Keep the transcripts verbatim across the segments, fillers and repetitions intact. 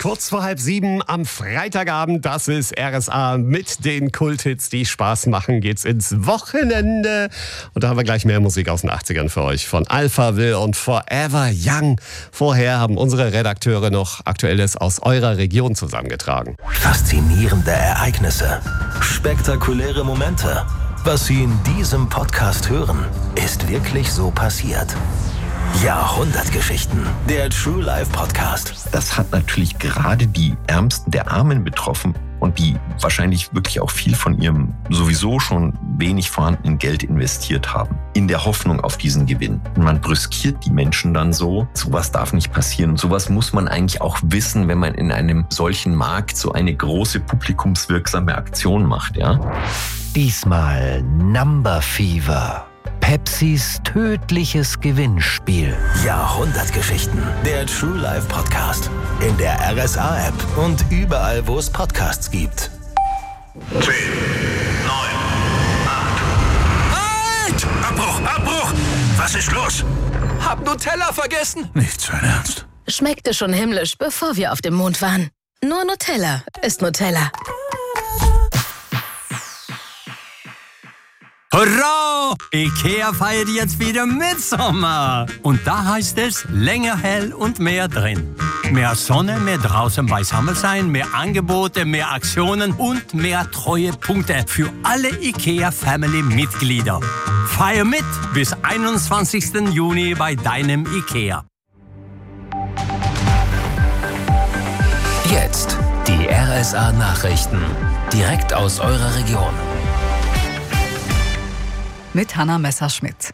kurz vor halb sieben am Freitagabend. Das ist R S A mit den Kulthits, die Spaß machen. Geht's ins Wochenende. Und da haben wir gleich mehr Musik aus den achtzigern für euch. Von Alphaville und Forever Young. Vorher haben unsere Redakteure noch Aktuelles aus eurer Region zusammengetragen. Faszinierende Ereignisse. Spektakuläre Momente. Was Sie in diesem Podcast hören, ist wirklich so passiert. Jahrhundertgeschichten, der True Life Podcast. Das hat natürlich gerade die Ärmsten der Armen betroffen und die wahrscheinlich wirklich auch viel von ihrem sowieso schon wenig vorhandenen Geld investiert haben, in der Hoffnung auf diesen Gewinn. Und man brüskiert die Menschen dann so, sowas darf nicht passieren. Und sowas muss man eigentlich auch wissen, wenn man in einem solchen Markt so eine große publikumswirksame Aktion macht, ja? Diesmal Number Fever. Pepsis tödliches Gewinnspiel. Jahrhundertgeschichten. Der True Life Podcast. In der R S A-App und überall, wo es Podcasts gibt. zehn, neun, acht. Halt! Abbruch! Abbruch! Was ist los? Hab Nutella vergessen. Nicht sein Ernst. Schmeckte schon himmlisch, bevor wir auf dem Mond waren. Nur Nutella ist Nutella. Hurra! Ikea feiert jetzt wieder Mitsommer. Und da heißt es länger hell und mehr drin. Mehr Sonne, mehr draußen beisammen sein, mehr Angebote, mehr Aktionen und mehr Treuepunkte für alle Ikea-Family-Mitglieder. Feier mit bis einundzwanzigsten Juni bei deinem Ikea. Jetzt die R S A-Nachrichten. Direkt aus eurer Region. Mit Hanna Messerschmidt.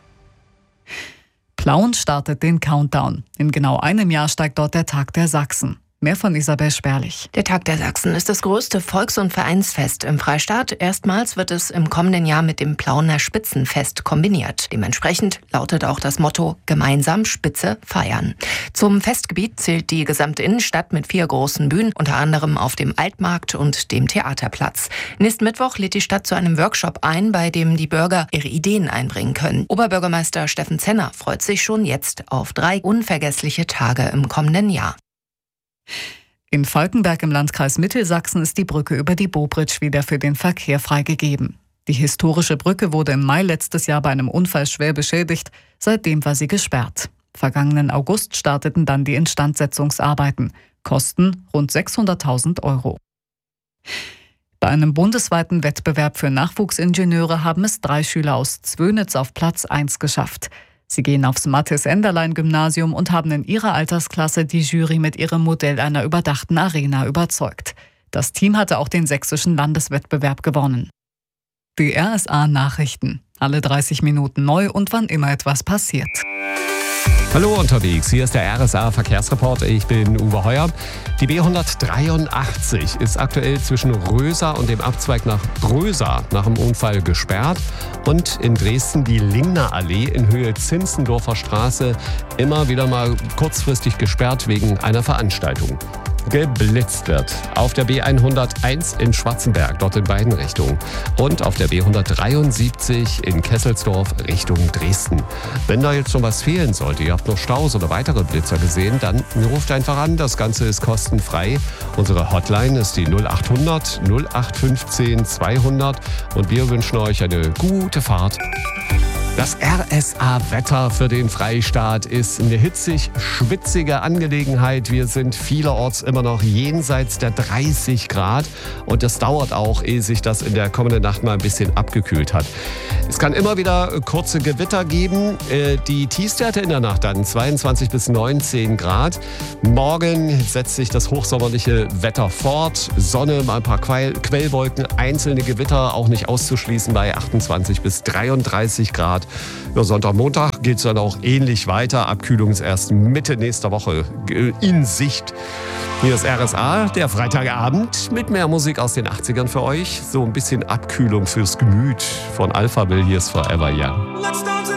Plauen startet den Countdown. In genau einem Jahr steigt dort der Tag der Sachsen. Mehr von Isabel Sperlich. Der Tag der Sachsen ist das größte Volks- und Vereinsfest im Freistaat. Erstmals wird es im kommenden Jahr mit dem Plauener Spitzenfest kombiniert. Dementsprechend lautet auch das Motto Gemeinsam Spitze feiern. Zum Festgebiet zählt die gesamte Innenstadt mit vier großen Bühnen, unter anderem auf dem Altmarkt und dem Theaterplatz. Nächsten Mittwoch lädt die Stadt zu einem Workshop ein, bei dem die Bürger ihre Ideen einbringen können. Oberbürgermeister Steffen Zenner freut sich schon jetzt auf drei unvergessliche Tage im kommenden Jahr. In Falkenberg im Landkreis Mittelsachsen ist die Brücke über die Bobritsch wieder für den Verkehr freigegeben. Die historische Brücke wurde im Mai letztes Jahr bei einem Unfall schwer beschädigt. Seitdem war sie gesperrt. Vergangenen August starteten dann die Instandsetzungsarbeiten. Kosten rund sechshunderttausend Euro. Bei einem bundesweiten Wettbewerb für Nachwuchsingenieure haben es drei Schüler aus Zwönitz auf Platz eins geschafft. Sie gehen aufs Mathis-Enderlein-Gymnasium und haben in ihrer Altersklasse die Jury mit ihrem Modell einer überdachten Arena überzeugt. Das Team hatte auch den sächsischen Landeswettbewerb gewonnen. Die R S A-Nachrichten. Alle dreißig Minuten neu und wann immer etwas passiert. Hallo unterwegs, hier ist der R S A-Verkehrsreport. Ich bin Uwe Heuer. Die B hundertdreiundachtzig ist aktuell zwischen Rösa und dem Abzweig nach Brösa nach dem Unfall gesperrt. Und in Dresden die Lingner Allee in Höhe Zinzendorfer Straße immer wieder mal kurzfristig gesperrt wegen einer Veranstaltung. Geblitzt wird. Auf der B hunderteins in Schwarzenberg, dort in beiden Richtungen. Und auf der B hundertdreiundsiebzig in Kesselsdorf Richtung Dresden. Wenn da jetzt noch was fehlen sollte, ihr habt noch Staus oder weitere Blitzer gesehen, dann ruft einfach an. Das Ganze ist kostenfrei. Unsere Hotline ist die null achthundert null acht fünfzehn zweihundert und wir wünschen euch eine gute Fahrt. Das R S A-Wetter für den Freistaat ist eine hitzig-schwitzige Angelegenheit. Wir sind vielerorts immer noch jenseits der dreißig Grad und es dauert auch, ehe sich das in der kommenden Nacht mal ein bisschen abgekühlt hat. Es kann immer wieder kurze Gewitter geben. Die Tiefstwerte in der Nacht dann zweiundzwanzig bis neunzehn Grad. Morgen setzt sich das hochsommerliche Wetter fort. Sonne, mal ein paar Quellwolken, einzelne Gewitter auch nicht auszuschließen bei achtundzwanzig bis dreiunddreißig Grad. Ja, Sonntag, Montag geht es dann auch ähnlich weiter. Abkühlung ist erst Mitte nächster Woche in Sicht. Hier ist R S A, der Freitagabend mit mehr Musik aus den achtzigern für euch. So ein bisschen Abkühlung fürs Gemüt von Alphaville. Hier ist Forever Young.